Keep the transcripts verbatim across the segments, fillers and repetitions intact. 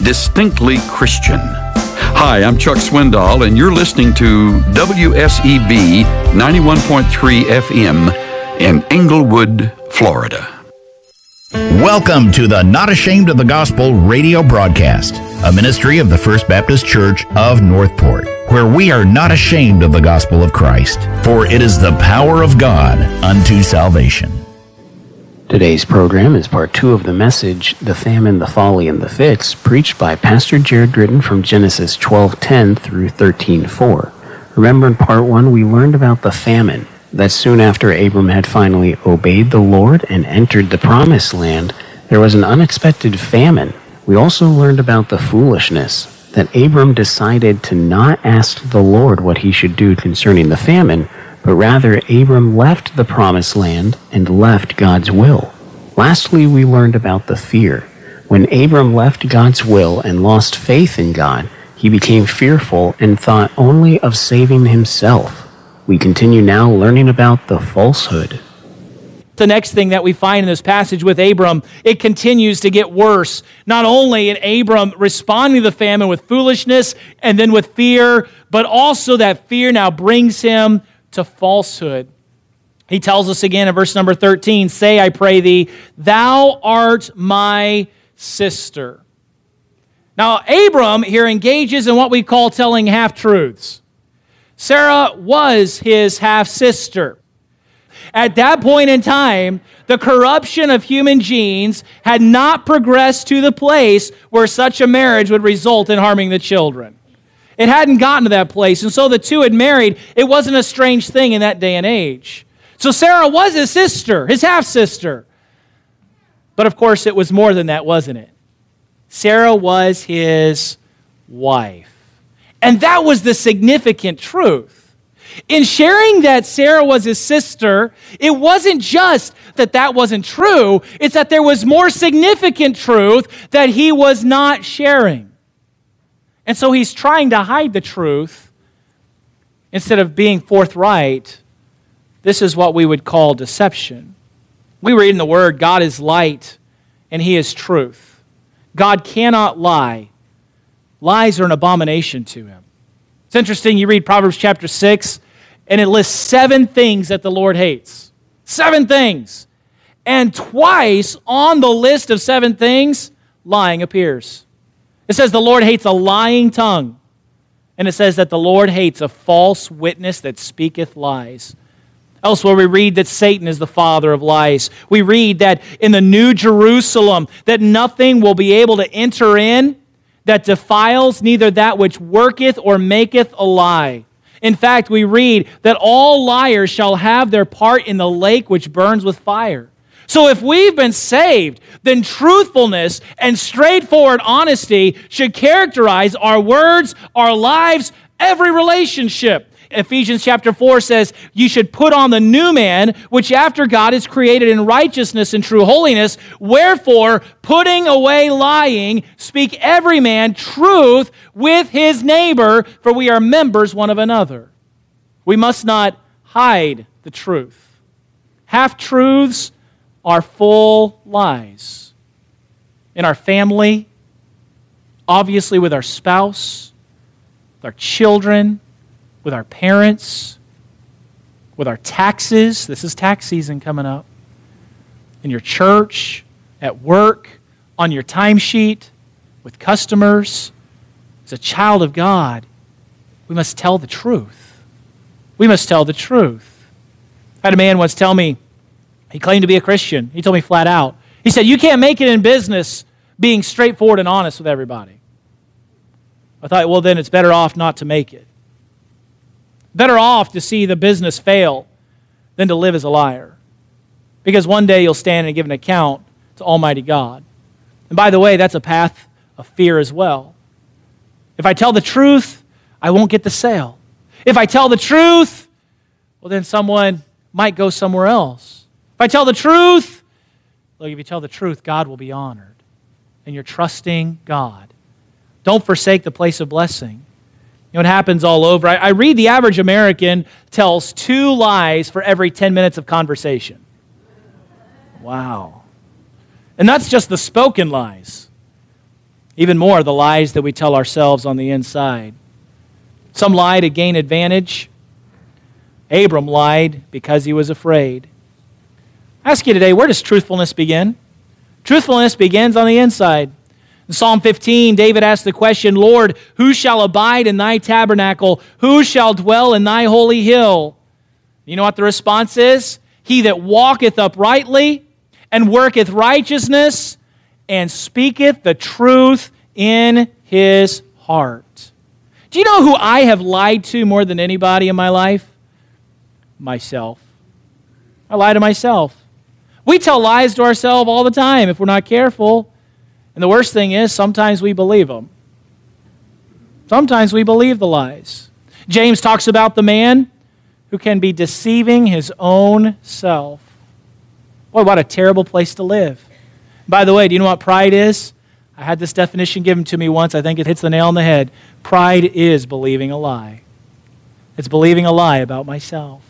distinctly Christian. Hi, I'm Chuck Swindoll, and you're listening to W S E B ninety-one point three F M in Englewood, Florida. Welcome to the Not Ashamed of the Gospel radio broadcast, a ministry of the First Baptist Church of Northport, where we are not ashamed of the gospel of Christ, for it is the power of God unto salvation. Today's program is part two of the message, The Famine, the Folly, and the Fits, preached by Pastor Jared Gritton from Genesis twelve ten through thirteen four. Remember in part one, we learned about the famine, that soon after Abram had finally obeyed the Lord and entered the promised land, there was an unexpected famine. We also learned about the foolishness, that Abram decided to not ask the Lord what he should do concerning the famine, but rather Abram left the promised land and left God's will. Lastly, we learned about the fear. When Abram left God's will and lost faith in God, he became fearful and thought only of saving himself. We continue now learning about the falsehood. The next thing that we find in this passage with Abram, it continues to get worse. Not only in Abram responding to the famine with foolishness and then with fear, but also that fear now brings him to falsehood. He tells us again in verse number thirteen, "Say, I pray thee, thou art my sister." Now, Abram here engages in what we call telling half-truths. Sarah was his half-sister. At that point in time, the corruption of human genes had not progressed to the place where such a marriage would result in harming the children. It hadn't gotten to that place, and so the two had married. It wasn't a strange thing in that day and age. So Sarah was his sister, his half-sister. But of course, it was more than that, wasn't it? Sarah was his wife. And that was the significant truth. In sharing that Sarah was his sister, it wasn't just that that wasn't true, it's that there was more significant truth that he was not sharing. And so he's trying to hide the truth instead of being forthright. This is what we would call deception. We read in the Word, God is light and He is truth. God cannot lie. Lies are an abomination to Him. It's interesting, you read Proverbs chapter six, and it lists seven things that the Lord hates. Seven things. And twice on the list of seven things, lying appears. It says the Lord hates a lying tongue. And it says that the Lord hates a false witness that speaketh lies. Elsewhere we read that Satan is the father of lies. We read that in the New Jerusalem, that nothing will be able to enter in that defiles, neither that which worketh or maketh a lie. In fact, we read that all liars shall have their part in the lake which burns with fire. So if we've been saved, then truthfulness and straightforward honesty should characterize our words, our lives, every relationship. Ephesians chapter four says, you should put on the new man, which after God is created in righteousness and true holiness. Wherefore, putting away lying, speak every man truth with his neighbor, for we are members one of another. We must not hide the truth. Half-truths are full lies. In our family, obviously with our spouse, with our children, with our parents, with our taxes. This is tax season coming up. In your church, at work, on your timesheet, with customers. As a child of God, we must tell the truth. We must tell the truth. I had a man once tell me, he claimed to be a Christian. He told me flat out. He said, you can't make it in business being straightforward and honest with everybody. I thought, well, then it's better off not to make it. Better off to see the business fail than to live as a liar. Because one day you'll stand and give an account to Almighty God. And by the way, that's a path of fear as well. If I tell the truth, I won't get the sale. If I tell the truth, well, then someone might go somewhere else. If I tell the truth, look, if you tell the truth, God will be honored. And you're trusting God. Don't forsake the place of blessing. You know, it happens all over. I, I read the average American tells two lies for every ten minutes of conversation. Wow. And that's just the spoken lies. Even more, the lies that we tell ourselves on the inside. Some lie to gain advantage. Abram lied because he was afraid. I ask you today, where does truthfulness begin? Truthfulness begins on the inside. In Psalm fifteen, David asked the question, Lord, who shall abide in thy tabernacle? Who shall dwell in thy holy hill? You know what the response is? He that walketh uprightly and worketh righteousness and speaketh the truth in his heart. Do you know who I have lied to more than anybody in my life? Myself. I lie to myself. We tell lies to ourselves all the time if we're not careful. And the worst thing is, sometimes we believe them. Sometimes we believe the lies. James talks about the man who can be deceiving his own self. Boy, what a terrible place to live. By the way, do you know what pride is? I had this definition given to me once. I think it hits the nail on the head. Pride is believing a lie. It's believing a lie about myself.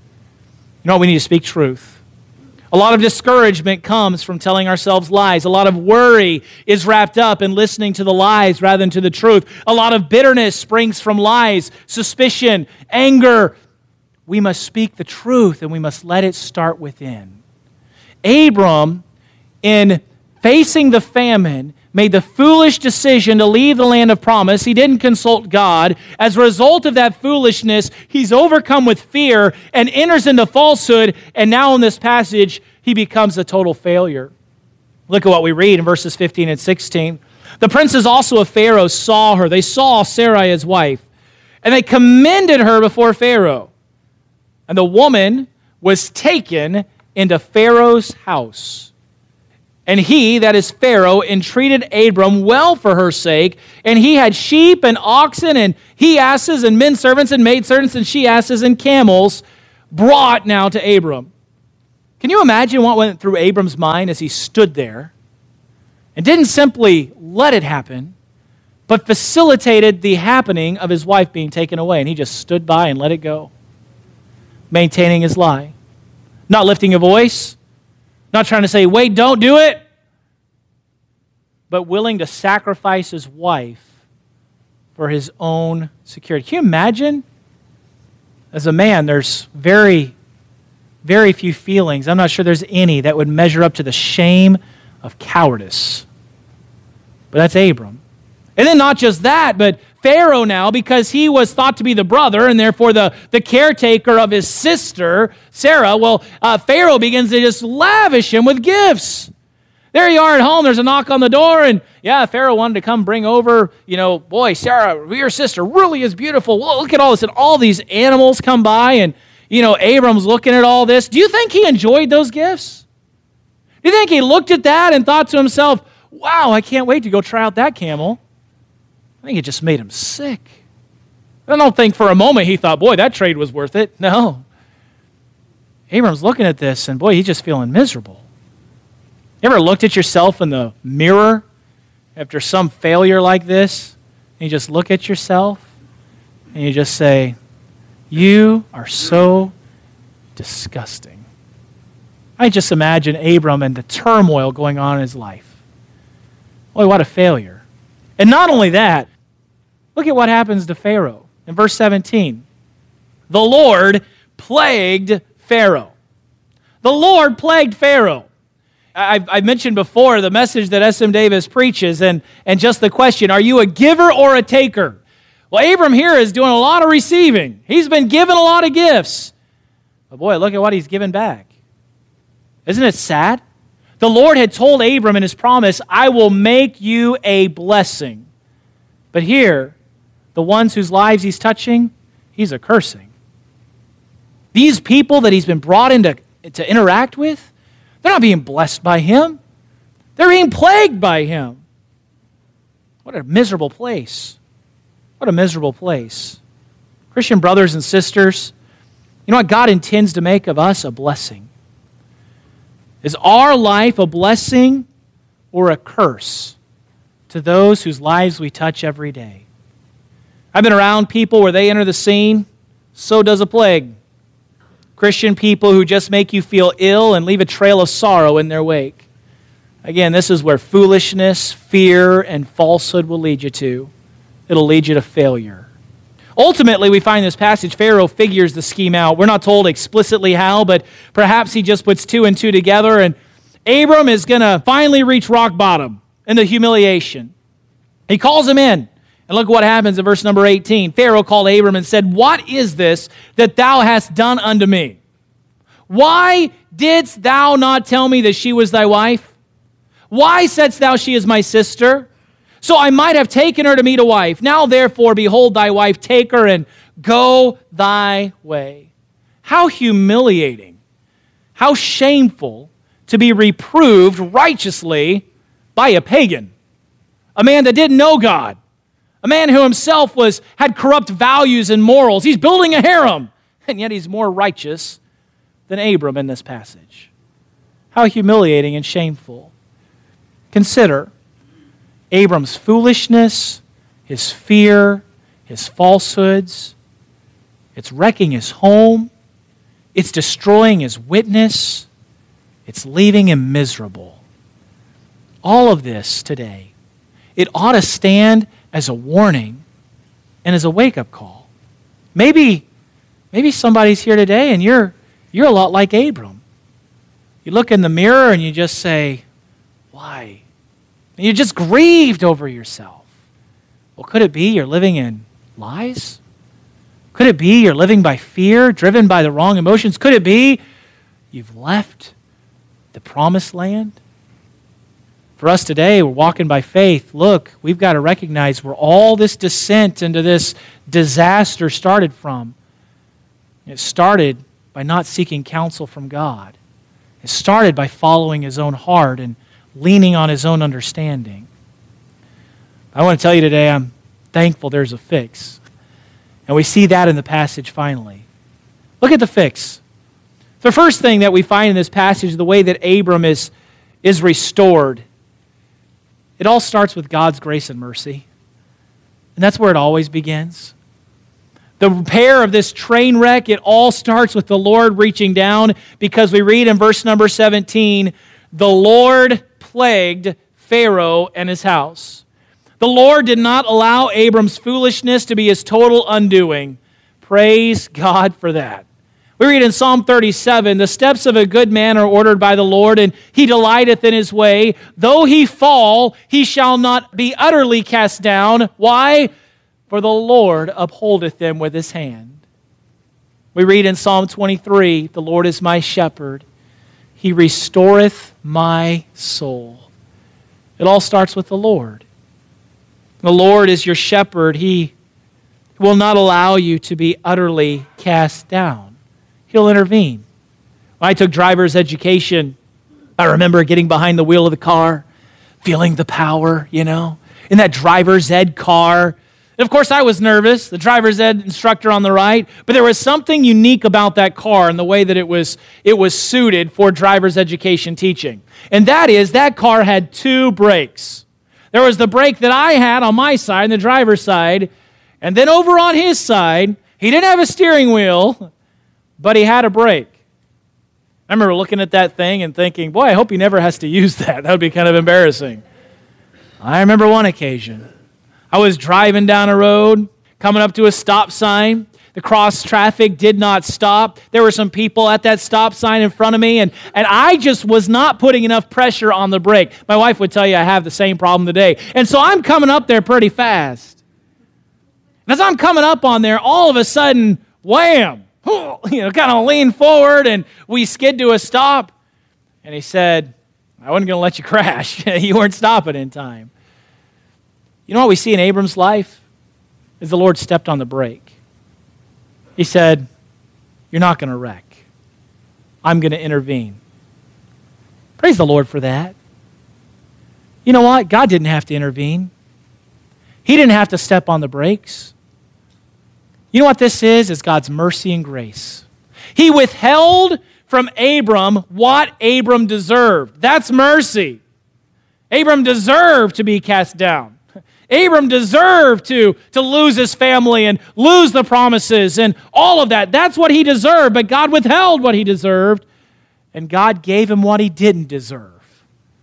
You know what? We need to speak truth. A lot of discouragement comes from telling ourselves lies. A lot of worry is wrapped up in listening to the lies rather than to the truth. A lot of bitterness springs from lies, suspicion, anger. We must speak the truth, and we must let it start within. Abram, in facing the famine, made the foolish decision to leave the land of promise. He didn't consult God. As a result of that foolishness, he's overcome with fear and enters into falsehood, and now in this passage, he becomes a total failure. Look at what we read in verses fifteen and sixteen. The princes also of Pharaoh saw her. They saw Sarai his wife, and they commended her before Pharaoh. And the woman was taken into Pharaoh's house. And he, that is Pharaoh, entreated Abram well for her sake, and he had sheep and oxen and he-asses and men servants and maidservants and she-asses and camels brought now to Abram. Can you imagine what went through Abram's mind as he stood there and didn't simply let it happen, but facilitated the happening of his wife being taken away, and he just stood by and let it go, maintaining his lie, not lifting a voice, not trying to say, wait, don't do it, but willing to sacrifice his wife for his own security. Can you imagine? As a man, there's very, very few feelings. I'm not sure there's any that would measure up to the shame of cowardice. But that's Abram. And then not just that, but Pharaoh now, because he was thought to be the brother and therefore the, the caretaker of his sister, Sarah, well, uh, Pharaoh begins to just lavish him with gifts. There you are at home, there's a knock on the door, and yeah, Pharaoh wanted to come bring over, you know, boy, Sarah, your sister really is beautiful. Well, look at all this, and all these animals come by, and, you know, Abram's looking at all this. Do you think he enjoyed those gifts? Do you think he looked at that and thought to himself, wow, I can't wait to go try out that camel? I think it just made him sick. I don't think for a moment he thought, boy, that trade was worth it. No. Abram's looking at this, and boy, he's just feeling miserable. You ever looked at yourself in the mirror after some failure like this, and you just look at yourself, and you just say, you are so disgusting. I just imagine Abram and the turmoil going on in his life. Boy, what a failure. And not only that, look at what happens to Pharaoh. In verse seventeen, the Lord plagued Pharaoh. The Lord plagued Pharaoh. I've, I've mentioned before the message that S M Davis preaches, and, and just the question, are you a giver or a taker? Well, Abram here is doing a lot of receiving. He's been given a lot of gifts. But boy, look at what he's given back. Isn't it sad? The Lord had told Abram in his promise, I will make you a blessing. But here, the ones whose lives he's touching, he's accursing. These people that he's been brought in to, to interact with, they're not being blessed by him. They're being plagued by him. What a miserable place. What a miserable place. Christian brothers and sisters, you know what? God intends to make of us a blessing. Is our life a blessing or a curse to those whose lives we touch every day? I've been around people where they enter the scene, so does a plague. Christian people who just make you feel ill and leave a trail of sorrow in their wake. Again, this is where foolishness, fear, and falsehood will lead you to. It'll lead you to failure. Ultimately, we find in this passage, Pharaoh figures the scheme out. We're not told explicitly how, but perhaps he just puts two and two together, and Abram is going to finally reach rock bottom in the humiliation. He calls him in. And look what happens in verse number eighteen. Pharaoh called Abram and said, "What is this that thou hast done unto me? Why didst thou not tell me that she was thy wife? Why saidst thou she is my sister? So I might have taken her to me to wife. Now therefore, behold thy wife, take her and go thy way." How humiliating, how shameful to be reproved righteously by a pagan, a man that didn't know God, a man who himself was had corrupt values and morals. He's building a harem, and yet he's more righteous than Abram in this passage. How humiliating and shameful. Consider Abram's foolishness, his fear, his falsehoods. It's wrecking his home. It's destroying his witness. It's leaving him miserable. All of this today, it ought to stand as a warning and as a wake-up call. Maybe, maybe somebody's here today and you're, you're a lot like Abram. You look in the mirror and you just say, why? And you're just grieved over yourself. Well, could it be you're living in lies? Could it be you're living by fear, driven by the wrong emotions? Could it be you've left the promised land? For us today, we're walking by faith. Look, we've got to recognize where all this descent into this disaster started from. It started by not seeking counsel from God. It started by following his own heart and leaning on his own understanding. I want to tell you today, I'm thankful there's a fix. And we see that in the passage finally. Look at the fix. The first thing that we find in this passage is the way that Abram is, is restored. It all starts with God's grace and mercy. And that's where it always begins. The repair of this train wreck, it all starts with the Lord reaching down, because we read in verse number seventeen, the Lord plagued Pharaoh and his house. The Lord did not allow Abram's foolishness to be his total undoing. Praise God for that. We read in Psalm thirty-seven, the steps of a good man are ordered by the Lord, and he delighteth in his way. Though he fall, he shall not be utterly cast down. Why? For the Lord upholdeth them with his hand. We read in Psalm twenty-three, the Lord is my shepherd. He restoreth my soul. It all starts with the Lord. The Lord is your shepherd. He will not allow you to be utterly cast down. He'll intervene. When I took driver's education, I remember getting behind the wheel of the car, feeling the power, you know, in that driver's ed car. And of course, I was nervous, the driver's ed instructor on the right, but there was something unique about that car and the way that it was, it was suited for driver's education teaching. And that is, that car had two brakes. There was the brake that I had on my side, the driver's side, and then over on his side, he didn't have a steering wheel, but he had a brake. I remember looking at that thing and thinking, boy, I hope he never has to use that. That would be kind of embarrassing. I remember one occasion. I was driving down a road, coming up to a stop sign. The cross traffic did not stop. There were some people at that stop sign in front of me, and, and I just was not putting enough pressure on the brake. My wife would tell you I have the same problem today. And so I'm coming up there pretty fast. And as I'm coming up on there, all of a sudden, wham! You know, kind of lean forward, and we skid to a stop. And he said, I wasn't going to let you crash. You weren't stopping in time. You know what we see in Abram's life? Is the Lord stepped on the brake. He said, you're not going to wreck. I'm going to intervene. Praise the Lord for that. You know what? God didn't have to intervene. He didn't have to step on the brakes. You know what this is? It's God's mercy and grace. He withheld from Abram what Abram deserved. That's mercy. Abram deserved to be cast down. Abram deserved to, to lose his family and lose the promises and all of that. That's what he deserved, but God withheld what he deserved, and God gave him what he didn't deserve.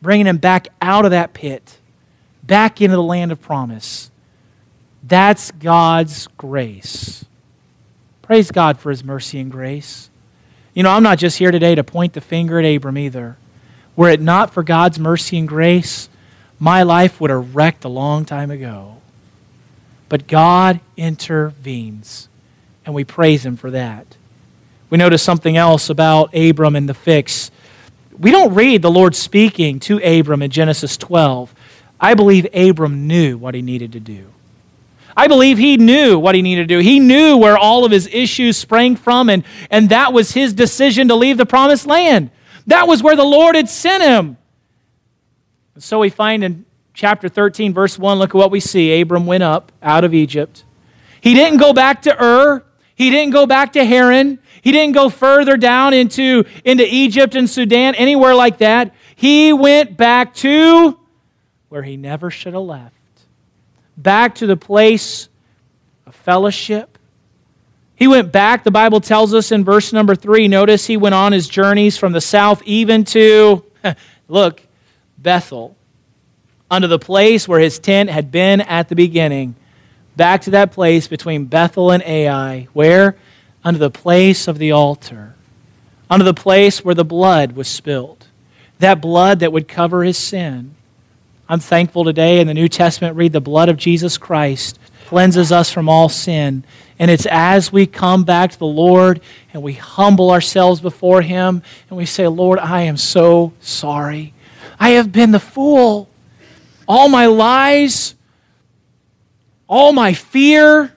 bringing him back out of that pit, back into the land of promise. That's God's grace. Praise God for his mercy and grace. You know, I'm not just here today to point the finger at Abram either. Were it not for God's mercy and grace, my life would have wrecked a long time ago. But God intervenes, and we praise him for that. We notice something else about Abram and the fix. We don't read the Lord speaking to Abram in Genesis twelve. I believe Abram knew what he needed to do. I believe he knew what he needed to do. He knew where all of his issues sprang from, and, and that was his decision to leave the promised land. That was where the Lord had sent him. And so we find in chapter thirteen, verse one, look at what we see. Abram went up out of Egypt. He didn't go back to Ur. He didn't go back to Haran. He didn't go further down into, into Egypt and Sudan, anywhere like that. He went back to where he never should have left. Back to the place of fellowship. He went back, the Bible tells us in verse number three, notice he went on his journeys from the south even to, look, Bethel, unto the place where his tent had been at the beginning. Back to that place between Bethel and Ai, where? Unto the place of the altar, unto the place where the blood was spilled, that blood that would cover his sin. I'm thankful today in the New Testament, read the blood of Jesus Christ cleanses us from all sin. And it's as we come back to the Lord and we humble ourselves before him and we say, Lord, I am so sorry. I have been the fool. All my lies, all my fear,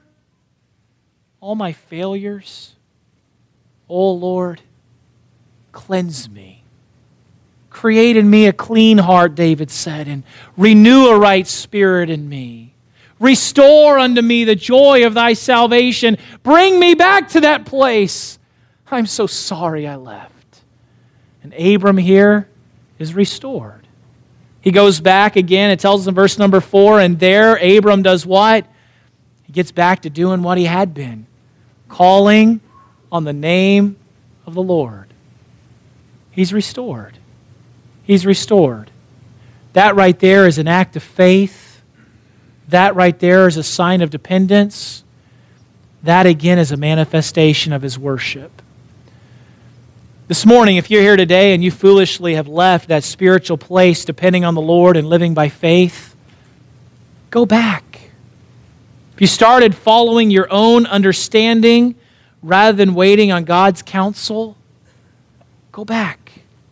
all my failures. Oh, Lord, cleanse me. Create in me a clean heart, David said, and renew a right spirit in me. Restore unto me the joy of thy salvation. Bring me back to that place. I'm so sorry I left. And Abram here is restored. He goes back again. It tells us in verse number four, and there Abram does what? He gets back to doing what he had been, calling on the name of the Lord. He's restored. He's restored. That right there is an act of faith. That right there is a sign of dependence. That again is a manifestation of his worship. This morning, if you're here today and you foolishly have left that spiritual place depending on the Lord and living by faith, go back. If you started following your own understanding rather than waiting on God's counsel, go back.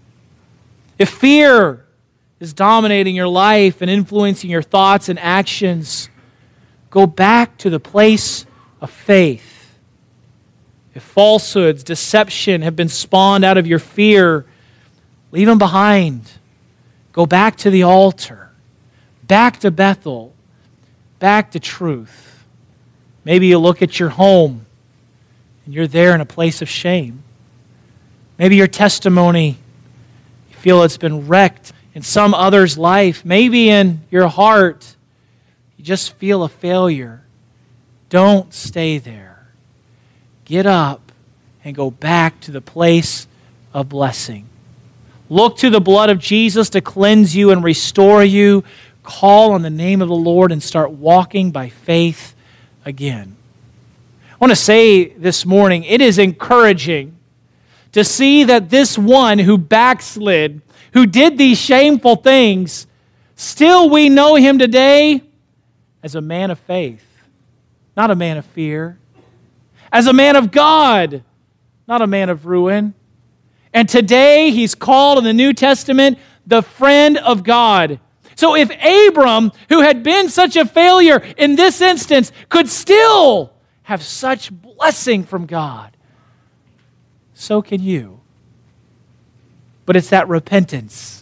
If fear is dominating your life and influencing your thoughts and actions, go back to the place of faith. If falsehoods, deception have been spawned out of your fear, leave them behind. Go back to the altar, back to Bethel, back to truth. Maybe you look at your home and you're there in a place of shame. Maybe your testimony, you feel it's been wrecked in some other's life. Maybe in your heart, you just feel a failure. Don't stay there. Get up and go back to the place of blessing. Look to the blood of Jesus to cleanse you and restore you. Call on the name of the Lord and start walking by faith again. I want to say this morning, it is encouraging to see that this one who backslid, who did these shameful things, still we know him today as a man of faith, not a man of fear, as a man of God, not a man of ruin. And today he's called in the New Testament the friend of God. So if Abram, who had been such a failure in this instance, could still have such blessing from God, so can you. But it's that repentance,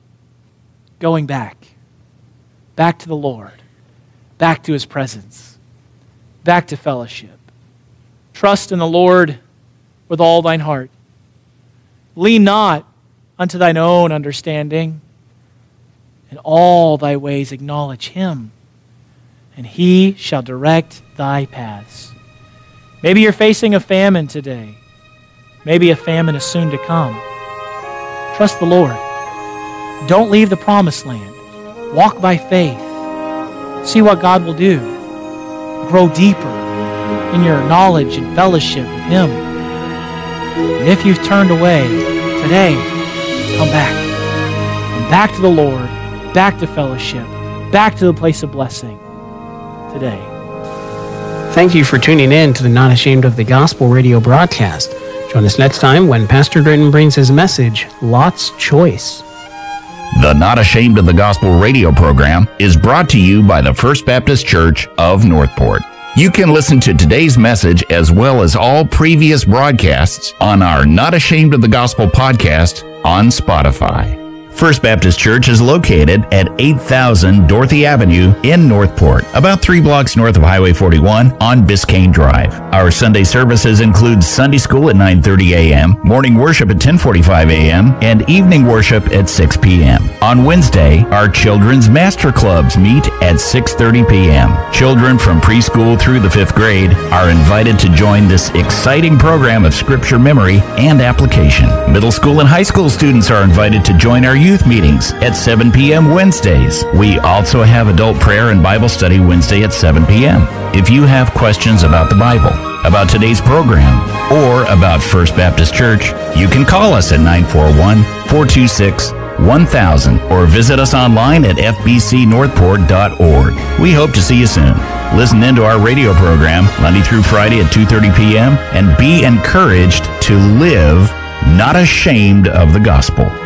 going back, back to the Lord, back to his presence, back to fellowship. Trust in the Lord with all thine heart. Lean not unto thine own understanding. In all thy ways acknowledge him, and he shall direct thy paths. Maybe you're facing a famine today. Maybe a famine is soon to come. Trust the Lord. Don't leave the promised land. Walk by faith. See what God will do. Grow deeper in your knowledge and fellowship with Him. And if you've turned away, today, come back. Come back to the Lord, back to fellowship, back to the place of blessing today. Thank you for tuning in to the Not Ashamed of the Gospel radio broadcast. Join us next time when Pastor Britton brings his message, Lot's Choice. The Not Ashamed of the Gospel radio program is brought to you by the First Baptist Church of Northport. You can listen to today's message as well as all previous broadcasts on our Not Ashamed of the Gospel podcast on Spotify. First Baptist Church is located at eight thousand Dorothy Avenue in Northport, about three blocks north of Highway forty-one on Biscayne Drive. Our Sunday services include Sunday school at nine thirty a.m., morning worship at ten forty-five a.m., and evening worship at six p.m. On Wednesday, our children's master clubs meet at six thirty p.m. Children from preschool through the fifth grade are invited to join this exciting program of scripture memory and application. Middle school and high school students are invited to join our youth meetings at seven p.m. Wednesdays. We also have adult prayer and Bible study Wednesday at seven p.m. If you have questions about the Bible, about today's program, or about First Baptist Church, you can call us at nine four one, four two six, one thousand or visit us online at f b c northport dot org. We hope to see you soon. Listen in to our radio program Monday through Friday at two thirty p.m. and be encouraged to live not ashamed of the gospel.